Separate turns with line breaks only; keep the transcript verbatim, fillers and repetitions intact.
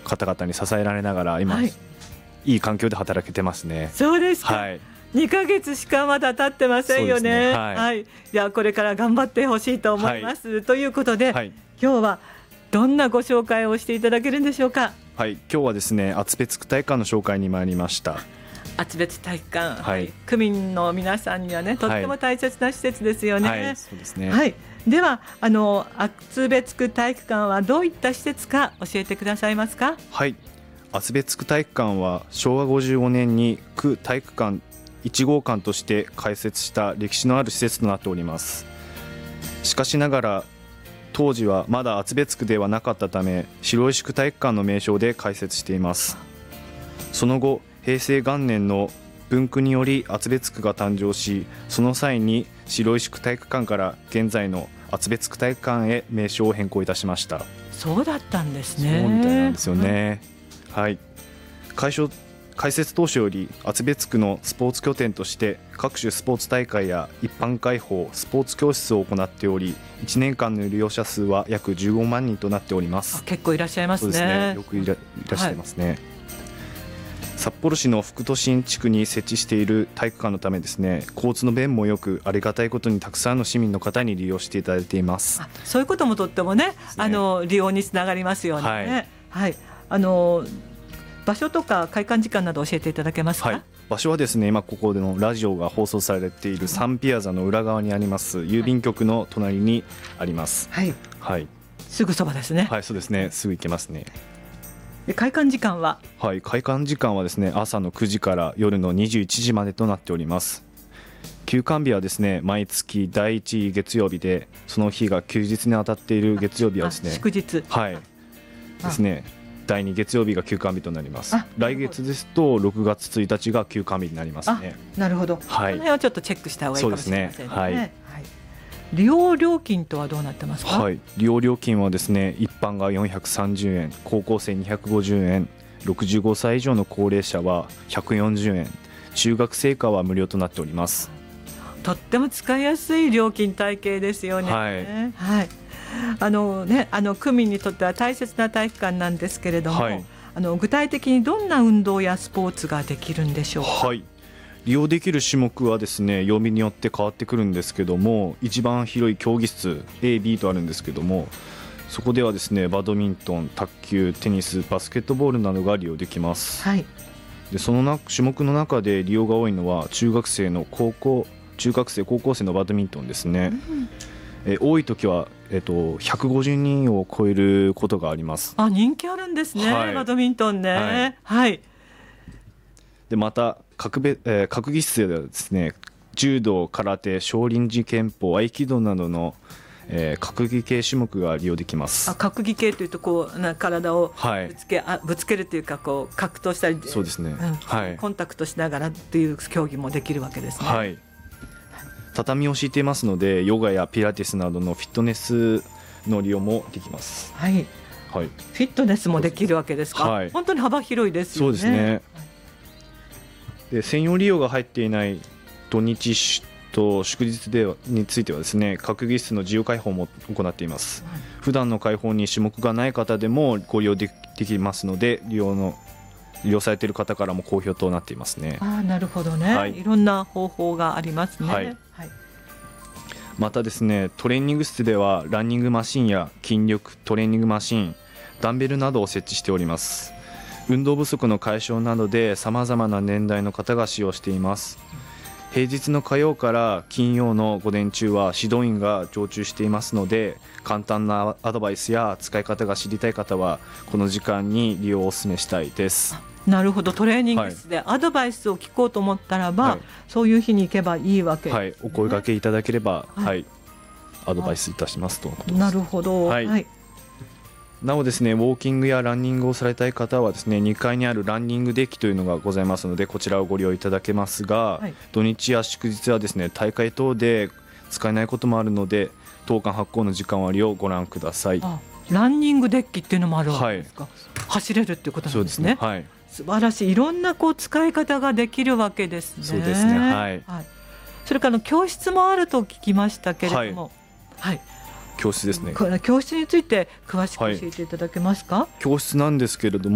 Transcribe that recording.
方々に支えられながら今、はい、いい環境で働けてますね。
そうですか、
はい、
にかげつしかまだ経ってませんよね。
はい、
はい、いやこれから頑張ってほしいと思います、はい、ということで、はい、今日はどんなご紹介をしていただけるんでしょうか。
はい、今日はですね厚別区体育館の紹介に参りました。
厚別体育館、
はい、
区民の皆さんにはねとっても大切な施設ですよね。
はいはい、そうですね。
はい、ではあの厚別区体育館はどういった施設か教えてくださいますか。
はい、厚別区体育館はしょうわごじゅうごねんに区体育館いち号館として開設した歴史のある施設となっております。しかしながら当時はまだ厚別区ではなかったため白石区体育館の名称で開設しています。その後平成元年の分区により厚別区が誕生し、その際に白石区体育館から現在の厚別区体育館へ名称を変更いたしました。
そうだったんですね。
そうみたいなんですよね、うん、はい、開所開設当初より厚別区のスポーツ拠点として各種スポーツ大会や一般開放スポーツ教室を行っており、いちねんかんの利用者数は約じゅうごまんにんとなっております。
結構いらっしゃいますね。
そうですね、よくい ら, いらっしゃいますね、はい、札幌市の副都心地区に設置している体育館のためですね、交通の便もよくありがたいことにたくさんの市民の方に利用していただいています。
あ、そういうこともとっても ね, ねあの利用につながりますよね。はい、はい、あの場所とか開館時間など教えていただけますか。
はい、場所はですね今ここでのラジオが放送されているサンピアザの裏側にあります郵便局の隣にあります。はい、はい、
すぐそばですね。
はい、そうですね、すぐ行けますね。
で開館時間は、
はい、開館時間はですね朝のくじから夜のにじゅういちじまでとなっております。休館日はですね毎月だいいち月曜日で、その日が休日に当たっている月曜日はですね
祝日、
はいですねだいに月曜日が休館日となります。来月ですとろくがつついたちが休館日になりますね。
なるほど、
はい、
この辺はちょっとチェックした方がいいかもしれませんね。
はいはい、
利用料金とはどうなってますか。
はい、利用料金はですね一般がよんひゃくさんじゅうえん、高校生にひゃくごじゅうえん、ろくじゅうごさい以上の高齢者はひゃくよんじゅうえん、中学生以下は無料となっております。
とっても使いやすい料金体系ですよね。はい、はい、あのね、あの区民にとっては大切な体育館なんですけれども、はい、あの具体的にどんな運動やスポーツができるんでしょうか。
はい、利用できる種目はですね曜日によって変わってくるんですけども、一番広い競技室 エービー とあるんですけども、そこではですねバドミントン、卓球、テニス、バスケットボールなどが利用できます。はい、でそのな種目の中で利用が多いのは中学生の高校中学生高校生のバドミントンですね。うん、え多い時は、えっと、ひゃくごじゅうにんを超えることがあります。
あ、人気あるんですね、はい、バドミントンね。はい、はい、
でまた 各, べ、えー、各技室ではですね柔道、空手、少林寺拳法、合気道などの、えー、閣議系種目が利用できます。
あ、閣議系というとこうな体をぶつけ、はい、あぶつけるというかこう格闘したり、
そうですね、うん
はい、コンタクトしながらという競技もできるわけですね。
はい、畳を敷いていますのでヨガやピラティスなどのフィットネスの利用もできます。
はい、はい、フィットネスもできるわけですか。はい、本当に幅広いですよね。
そうですね。で専用利用が入っていない土日と祝日でについてはですね各技室の自由開放も行っています。はい、普段の開放に種目がない方でもご利用できますので、利用の利用されている方からも好評となっていますね。
あ、なるほどね、はい、いろんな方法がありますね。はい、はい、
またですねトレーニング室ではランニングマシンや筋力トレーニングマシン、ダンベルなどを設置しております。運動不足の解消などでさまざまな年代の方が使用しています。平日の火曜から金曜の午前中は指導員が常駐していますので、簡単なアドバイスや使い方が知りたい方はこの時間に利用をお勧めしたいです。
なるほど、トレーニング室でアドバイスを聞こうと思ったらば、はい、そういう日に行けばいいわけですね。はい、
お声掛けいただければ、はいはい、アドバイスいたしますと。
なるほど、はいはい、
なおですねウォーキングやランニングをされたい方はですねにかいにあるランニングデッキというのがございますので、こちらをご利用いただけますが、はい、土日や祝日はですね大会等で使えないこともあるので当館発行の時間割をご覧ください。
あ、ランニングデッキっていうのもあるわけですか。はい、走れるっていうことなんですね。そうですね、はい、素晴らしい、いろんなこう使い方ができるわけですね。
そうですね、はい、
はい、それから教室もあると聞きましたけれども、はい、はい、
教室ですね。
教室について詳しく教えていただけますか。
はい、教室なんですけれども